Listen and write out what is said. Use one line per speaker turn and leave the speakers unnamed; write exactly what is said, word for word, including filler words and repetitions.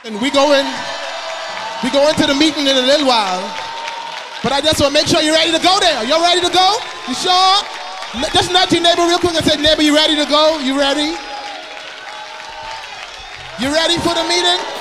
And we go in, we go into the meeting in a little while. But I just want to make sure you're ready to go there. You're ready to go? You sure? Just nudge your neighbor real quick and say, neighbor, you ready to go? You ready? You ready for the meeting?